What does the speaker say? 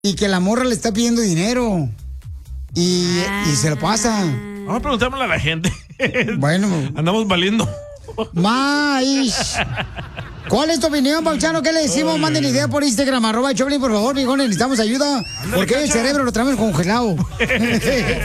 y que la morra le está pidiendo dinero. Y se lo pasa. Vamos a preguntarle a la gente. Bueno. Andamos valiendo. ¡Más! ¿Cuál es tu opinión, Pauchano? ¿Qué le decimos? Manden idea por Instagram, @Choplin, por favor, mijones, necesitamos ayuda. Porque el cerebro lo traemos congelado.